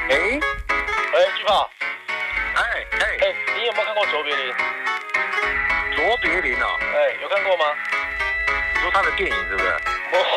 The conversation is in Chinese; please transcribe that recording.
哎巨炮， 哎， 你有没有看过卓别林？ 卓别林哦， 有看过吗？ 你说他的电影是不是？ 不